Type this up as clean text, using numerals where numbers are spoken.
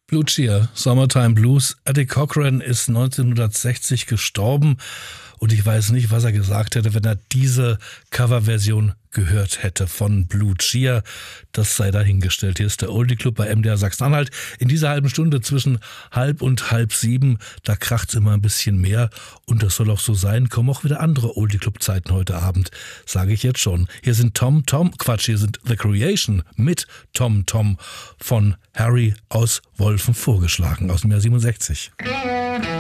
Blue Cheer, Summertime Blues. Eddie Cochran ist 1960 gestorben und ich weiß nicht, was er gesagt hätte, wenn er diese Coverversion gehört hätte von Blue Cheer. Das sei dahingestellt. Hier ist der Oldie Club bei MDR Sachsen-Anhalt. In dieser halben Stunde zwischen 6:30 und 6:30, da kracht's immer ein bisschen mehr und das soll auch so sein. Kommen auch wieder andere Oldie Club Zeiten heute Abend, sage ich jetzt schon. Hier sind hier sind The Creation mit Tom Tom von Harry aus Wolfen vorgeschlagen, aus dem Jahr 67.